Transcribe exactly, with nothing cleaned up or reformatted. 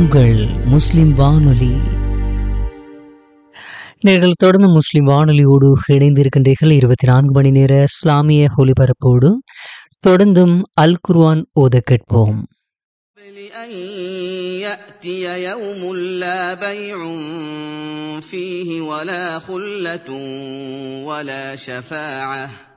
உங்கள் முஸ்லிம் வானொலி. நீங்கள் தொடர்ந்து முஸ்லிம் வானொலியோடு இணைந்திருக்கின்றீர்கள். இருபத்தி நான்கு மணி நேர இஸ்லாமிய ஒலிபரப்போடு தொடர்ந்தும் அல் குர்ஆன் ஓத கேட்போம். يأتي يوم لا بيع فيه ولا خلة ولا شفاعة